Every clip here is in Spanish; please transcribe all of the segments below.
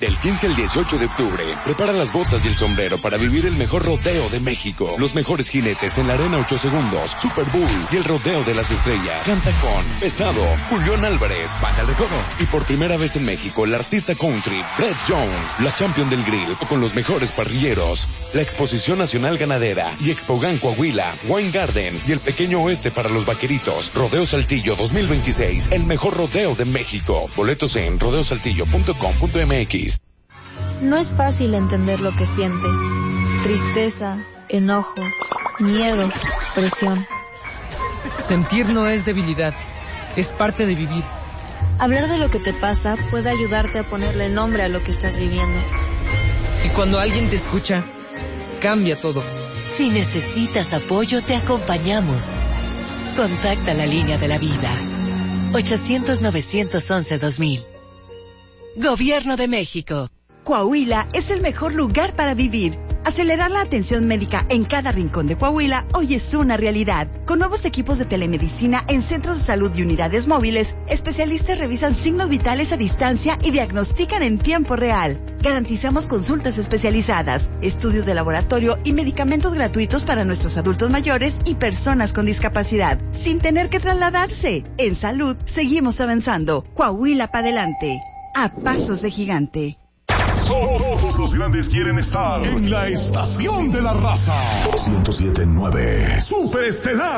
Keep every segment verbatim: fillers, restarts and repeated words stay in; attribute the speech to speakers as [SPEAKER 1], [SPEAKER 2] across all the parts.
[SPEAKER 1] Del quince al dieciocho de octubre, prepara las botas y el sombrero para vivir el mejor rodeo de México. Los mejores jinetes en la arena ocho segundos, Super Bull y el rodeo de las estrellas. Canta con Pesado, Julián Álvarez, Baja el Recodo. Y por primera vez en México, el artista country Brett Young, la champion del grill con los mejores parrilleros. La Exposición Nacional Ganadera y Expogan Coahuila, Wine Garden y el Pequeño Oeste para los vaqueritos. Rodeo Saltillo dos mil veintiséis, el mejor rodeo de México. Boletos en rodeo saltillo punto com punto m x.
[SPEAKER 2] No es fácil entender lo que sientes. Tristeza, enojo, miedo, presión.
[SPEAKER 3] Sentir no es debilidad, es parte de vivir.
[SPEAKER 2] Hablar de lo que te pasa puede ayudarte a ponerle nombre a lo que estás viviendo.
[SPEAKER 3] Y cuando alguien te escucha, cambia todo.
[SPEAKER 4] Si necesitas apoyo, te acompañamos. Contacta la línea de la vida. ochocientos, novecientos once, dos mil. Gobierno de México.
[SPEAKER 5] Coahuila es el mejor lugar para vivir. Acelerar la atención médica en cada rincón de Coahuila hoy es una realidad. Con nuevos equipos de telemedicina en centros de salud y unidades móviles, especialistas revisan signos vitales a distancia y diagnostican en tiempo real. Garantizamos consultas especializadas, estudios de laboratorio y medicamentos gratuitos para nuestros adultos mayores y personas con discapacidad, sin tener que trasladarse. En salud, seguimos avanzando. Coahuila para adelante. A pasos de gigante.
[SPEAKER 6] Todos los grandes quieren estar en la estación de la raza. ciento siete punto nueve Superestelar.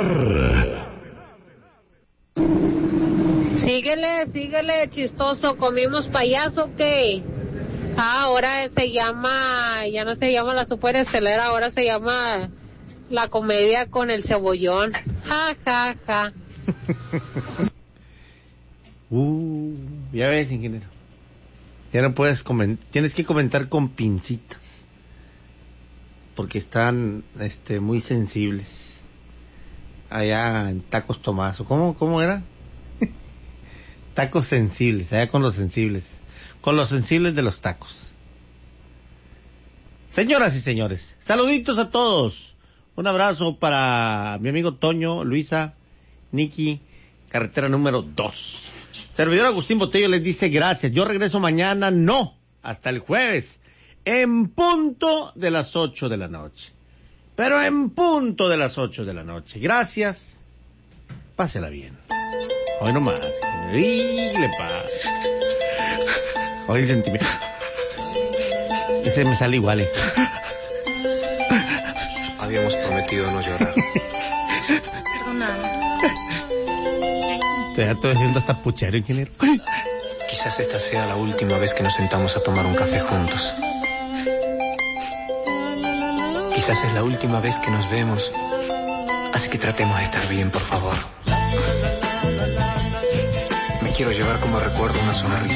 [SPEAKER 7] Síguele, síguele, chistoso. ¿Comimos payaso qué? Ah, ahora se llama, ya no se llama la Superestelar, ahora se llama la comedia con el cebollón. Ja, ja, ja.
[SPEAKER 8] uh, ya ves, ingeniero. Ya no puedes comentar, tienes que comentar con pincitas, porque están este, muy sensibles. Allá en Tacos Tomaso, ¿cómo, cómo era? Tacos sensibles, allá con los sensibles, con los sensibles de los tacos. Señoras y señores, saluditos a todos. Un abrazo para mi amigo Toño, Luisa, Niki, carretera número dos. Servidor Agustín Botello les dice gracias. Yo regreso mañana, no, hasta el jueves, en punto de las ocho de la noche. Pero en punto de las ocho de la noche. Gracias. Pásela bien. Hoy nomás. Dile pa. Hoy sentimiento. Ese me sale igual, eh.
[SPEAKER 9] Habíamos prometido no llorar.
[SPEAKER 2] Perdóname.
[SPEAKER 8] Te estoy haciendo hasta puchero, ingeniero.
[SPEAKER 9] Quizás esta sea la última vez que nos sentamos a tomar un café juntos. Quizás es la última vez que nos vemos. Así que tratemos de estar bien, por favor. Me quiero llevar como recuerdo una sonrisa.